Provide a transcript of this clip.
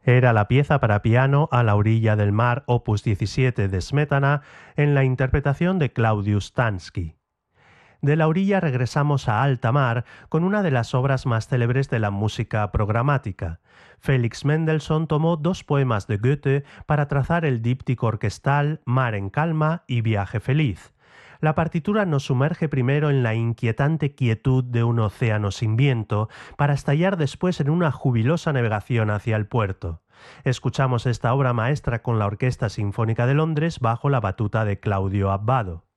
Era la pieza para piano A la orilla del mar, opus 17 de Smetana, en la interpretación de Claudius Tansky. De la orilla regresamos a alta mar con una de las obras más célebres de la música programática. Félix Mendelssohn tomó dos poemas de Goethe para trazar el díptico orquestal Mar en calma y Viaje feliz. La partitura nos sumerge primero en la inquietante quietud de un océano sin viento, para estallar después en una jubilosa navegación hacia el puerto. Escuchamos esta obra maestra con la Orquesta Sinfónica de Londres bajo la batuta de Claudio Abbado.